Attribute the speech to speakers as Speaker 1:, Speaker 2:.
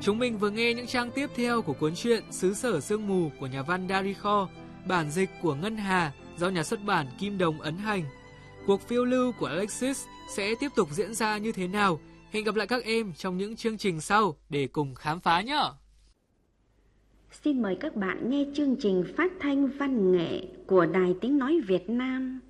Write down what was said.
Speaker 1: Chúng mình vừa nghe những trang tiếp theo của cuốn truyện Xứ sở sương mù của nhà văn Darikho, bản dịch của Ngân Hà do nhà xuất bản Kim Đồng ấn hành. Cuộc phiêu lưu của Alexis sẽ tiếp tục diễn ra như thế nào? Hẹn gặp lại các em trong những chương trình sau để cùng khám phá nhé!
Speaker 2: Xin mời các bạn nghe chương trình phát thanh văn nghệ của Đài Tiếng Nói Việt Nam.